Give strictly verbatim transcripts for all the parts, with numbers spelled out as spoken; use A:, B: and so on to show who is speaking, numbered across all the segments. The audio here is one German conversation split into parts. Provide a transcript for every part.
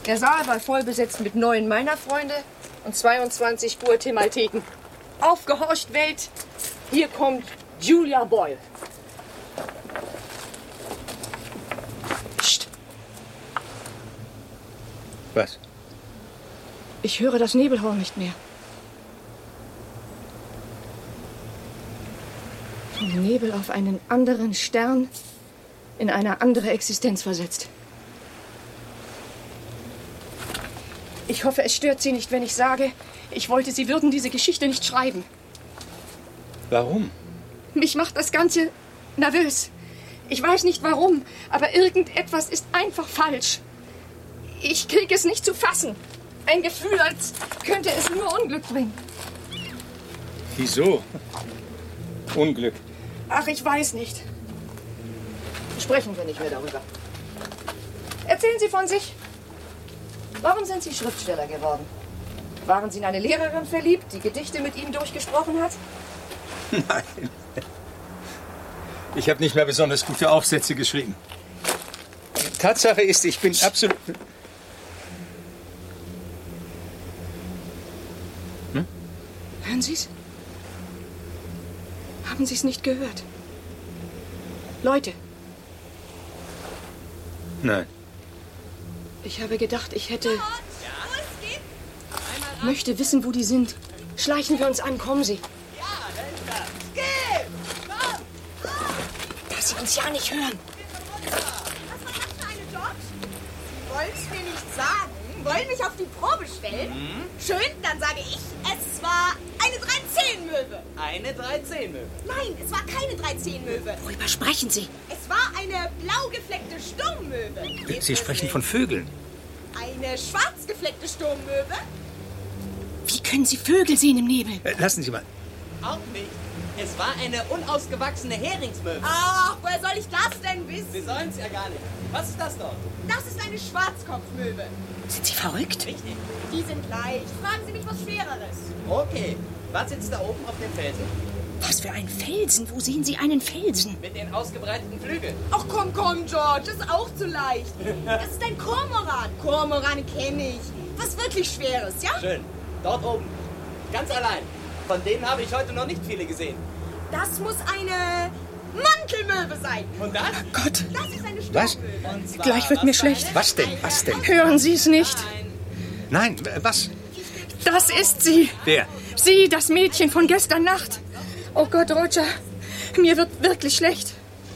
A: Der Saal war voll besetzt mit neun meiner Freunde und zweiundzwanzig Guatemalteken. Aufgehorcht, Welt! Hier kommt Julia Boyle. Psst.
B: Was?
A: Ich höre das Nebelhorn nicht mehr. Vom Nebel auf einen anderen Stern, in eine andere Existenz versetzt. Ich hoffe, es stört Sie nicht, wenn ich sage, ich wollte, Sie würden diese Geschichte nicht schreiben.
B: Warum?
A: Mich macht das Ganze nervös. Ich weiß nicht warum, aber irgendetwas ist einfach falsch. Ich kriege es nicht zu fassen. Ein Gefühl, als könnte es nur Unglück bringen.
B: Wieso? Unglück.
A: Ach, ich weiß nicht. Sprechen wir nicht mehr darüber. Erzählen Sie von sich. Warum sind Sie Schriftsteller geworden? Waren Sie in eine Lehrerin verliebt, die Gedichte mit Ihnen durchgesprochen hat?
B: Nein. Ich habe nicht mehr besonders gute Aufsätze geschrieben. Tatsache ist, ich bin absolut... Hm?
A: Hören Sie es? Haben Sie es nicht gehört? Leute.
B: Nein.
A: Ich habe gedacht, ich hätte... Ich möchte wissen, wo die sind. Schleichen wir uns an, kommen Sie.
C: Ja, da ist er. Skip! Komm!
A: Dass Sie uns ja nicht hören.
C: Was war das für eine George? Sie wollen es mir nicht sagen? Wollen mich auf die Probe stellen?
D: Mhm.
C: Schön, dann sage ich, es war eine dreizehn-Möwe.
D: Eine dreizehn-Möwe.
C: Nein, es war keine dreizehn-Möwe.
A: Worüber sprechen Sie?
C: Es war eine blau gefleckte Sturmmöwe.
B: Sie sprechen von Vögeln.
C: Eine schwarz gefleckte Sturmmöwe.
A: Wie können Sie Vögel sehen im Nebel?
B: Äh, lassen Sie mal.
D: Auch nicht. Es war eine unausgewachsene Heringsmöwe.
C: Ach, woher soll ich das denn wissen?
D: Sie sollen es ja gar nicht. Was ist das dort?
C: Das ist eine Schwarzkopfmöwe.
A: Sind Sie verrückt?
D: Richtig.
C: Die sind leicht. Fragen Sie mich was Schwereres.
D: Okay. Was sitzt da oben auf dem Felsen?
A: Was für ein Felsen? Wo sehen Sie einen Felsen?
D: Mit den ausgebreiteten Flügeln.
C: Ach komm, komm, George, das ist auch zu leicht. Das ist ein Kormoran. Kormorane kenne ich. Was wirklich Schweres, ja?
D: Schön. Dort oben. Ganz allein. Von denen habe ich heute noch nicht viele gesehen.
C: Das muss eine Mantelmöwe sein.
D: Und das?
A: Gott,
C: Das ist eine
B: Was?
C: Sturmmöwe.
D: Und zwar,
A: Gleich wird mir
D: was für
A: schlecht.
D: eine?
B: Was denn? Was denn?
A: hören Sie es nicht?
D: Nein.
B: Nein, äh, was?
A: Das ist sie.
B: Wer?
A: Sie, das Mädchen von gestern Nacht. Oh Gott, Roger, mir wird wirklich schlecht.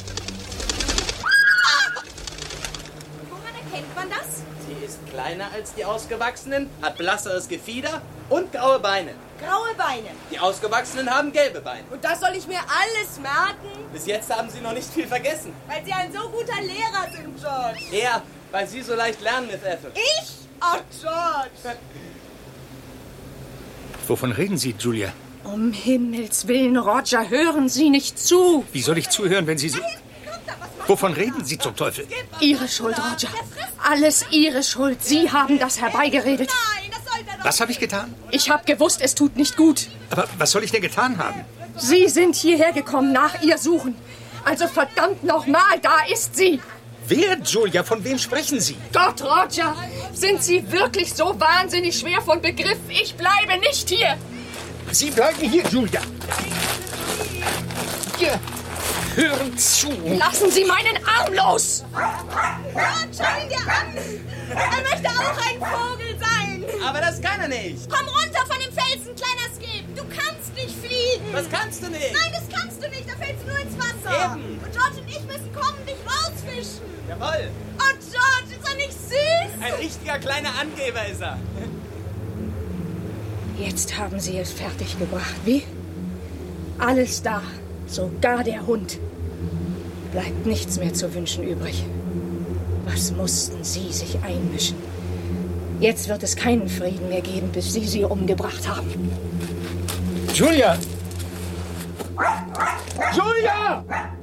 C: Woran erkennt man das?
D: Sie ist kleiner als die Ausgewachsenen, hat blasseres Gefieder und graue Beine.
C: Graue Beine.
D: Die Ausgewachsenen haben gelbe Beine.
C: Und das soll ich mir alles merken?
D: Bis jetzt haben Sie noch nicht viel vergessen.
C: Weil Sie ein so guter Lehrer sind, George.
D: Ja, weil Sie so leicht lernen, Miss Ethel.
C: Ich? Ach, George.
B: Wovon reden Sie, Julia?
A: Um Himmels Willen, Roger, hören Sie nicht zu.
B: Wie soll ich zuhören, wenn Sie so... Wovon reden Sie zum Teufel?
A: Ihre Schuld, Roger. Alles Ihre Schuld. Sie haben das herbeigeredet.
C: Nein, das sollte er doch.
B: Was habe ich getan?
A: Ich habe gewusst, es tut nicht gut.
B: Aber was soll ich denn getan haben?
A: Sie sind hierher gekommen, nach ihr suchen. Also verdammt nochmal, da ist sie.
B: Wer, Julia? Von wem sprechen Sie?
A: Gott, Roger, sind Sie wirklich so wahnsinnig schwer von Begriff? Ich bleibe nicht hier.
B: Sie bleiben hier, Julia. Hier, hören zu.
A: Lassen Sie meinen Arm los.
C: George, schau ihn dir an. Er möchte auch ein Vogel sein.
D: Aber das kann er nicht.
C: Komm runter von dem Felsen, kleiner Skip. Du kannst nicht fliegen.
D: Das kannst du nicht.
C: Nein, das kannst du nicht. Da fällst du nur ins Wasser.
D: Eben.
C: Und George und ich müssen kommen, dich rausfischen.
D: Jawohl.
C: Oh, George, ist er nicht süß?
D: Ein richtiger kleiner Angeber ist er.
A: Jetzt haben Sie es fertiggebracht, wie? Alles da, sogar der Hund. Bleibt nichts mehr zu wünschen übrig. Was mussten Sie sich einmischen? Jetzt wird es keinen Frieden mehr geben, bis Sie sie umgebracht haben.
B: Julia! Julia!